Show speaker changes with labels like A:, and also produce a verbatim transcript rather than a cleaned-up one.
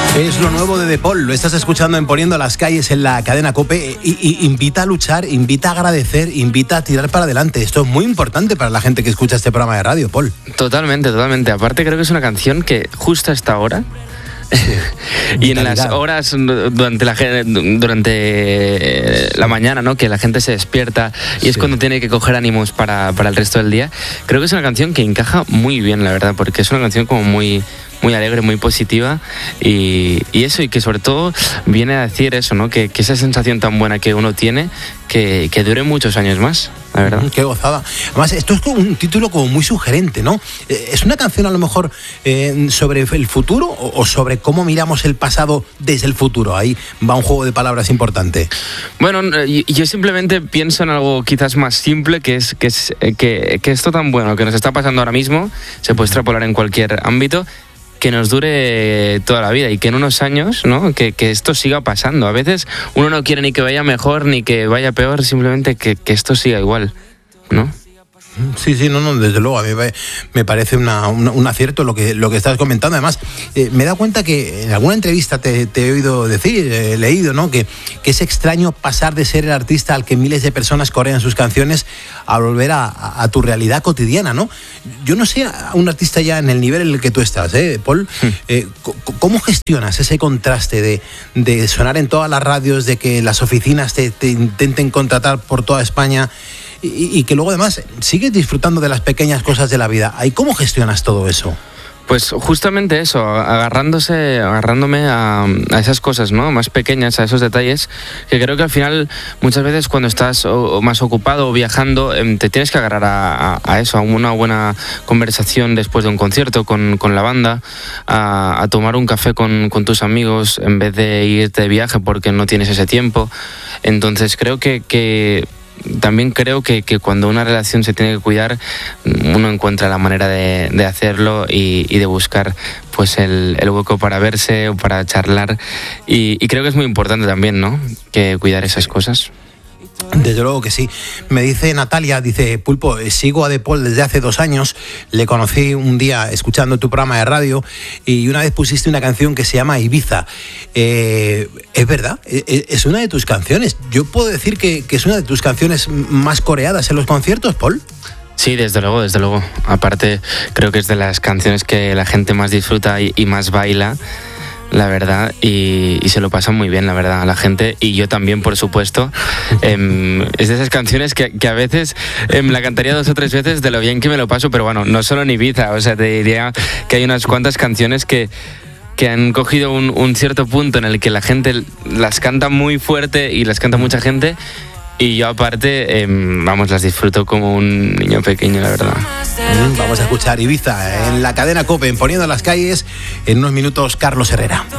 A: Es lo nuevo de De Paul, lo estás escuchando en Poniendo las Calles en la cadena COPE y, y invita a luchar, invita a agradecer, invita a tirar para adelante. Esto es muy importante para la gente que escucha este programa de radio, Paul.
B: Totalmente, totalmente. Aparte creo que es una canción que justo a esta hora y en las horas durante la, durante la mañana, ¿no?, que la gente se despierta y es sí. cuando tiene que coger ánimos para, para el resto del día. Creo que es una canción que encaja muy bien, la verdad, porque es una canción como muy... muy alegre, muy positiva y, y eso, y que sobre todo viene a decir eso, ¿no? Que, que esa sensación tan buena que uno tiene, que, que dure muchos años más, la verdad.
A: Qué gozada. Además, esto es como un título como muy sugerente, ¿no? ¿Es una canción a lo mejor eh, sobre el futuro o, o sobre cómo miramos el pasado desde el futuro? Ahí va un juego de palabras importante.
B: Bueno, yo simplemente pienso en algo quizás más simple, que es que, es, que, que esto tan bueno que nos está pasando ahora mismo se puede extrapolar en cualquier ámbito, que nos dure toda la vida y que en unos años, ¿no?, que, que esto siga pasando. A veces uno no quiere ni que vaya mejor ni que vaya peor, simplemente que, que esto siga igual, ¿no?
A: Sí, sí, no, no, desde luego, a mí me parece una, una, un acierto lo que, lo que estás comentando. Además, eh, me he dado cuenta que en alguna entrevista te, te he oído decir, he leído, ¿no?, que, que es extraño pasar de ser el artista al que miles de personas corean sus canciones a volver a, a, a tu realidad cotidiana, ¿no? Yo no sé a un artista ya en el nivel en el que tú estás, ¿eh, Paul? Eh, ¿Cómo gestionas ese contraste de, de sonar en todas las radios, de que las oficinas te, te intenten contratar por toda España y, y que luego además sigues disfrutando de las pequeñas cosas de la vida? ¿Y cómo gestionas todo eso?
B: Pues justamente eso, agarrándose, agarrándome a, a esas cosas, ¿no?, más pequeñas, a esos detalles, que creo que al final muchas veces cuando estás o, o más ocupado o viajando, eh, te tienes que agarrar a, a, a eso, a una buena conversación después de un concierto con, con la banda, a, a tomar un café con, con tus amigos en vez de irte de viaje porque no tienes ese tiempo. Entonces creo que... que También creo que, que cuando una relación se tiene que cuidar, uno encuentra la manera de, de hacerlo y, y de buscar pues el, el hueco para verse o para charlar. Y, y creo que es muy importante también, ¿no?, que cuidar esas cosas.
A: Desde luego que sí. Me dice Natalia, dice: Pulpo, sigo a De Paul desde hace dos años, le conocí un día escuchando tu programa de radio y una vez pusiste una canción que se llama Ibiza. Eh, es verdad, es una de tus canciones. Yo puedo decir que, que es una de tus canciones más coreadas en los conciertos, Paul.
B: Sí, desde luego, desde luego. Aparte, creo que es de las canciones que la gente más disfruta y, y más baila, la verdad, y, y se lo pasan muy bien, la verdad, a la gente, y yo también, por supuesto. Eh, es de esas canciones que, que a veces eh, la cantaría dos o tres veces de lo bien que me lo paso, pero bueno, no solo en Ibiza, o sea, te diría que hay unas cuantas canciones que que han cogido un, un cierto punto en el que la gente las canta muy fuerte y las canta mucha gente, y yo aparte, eh, vamos, las disfruto como un niño pequeño, la verdad.
A: Vamos a escuchar Ibiza en la cadena COPE, en Poniendo las Calles. En unos minutos, Carlos Herrera.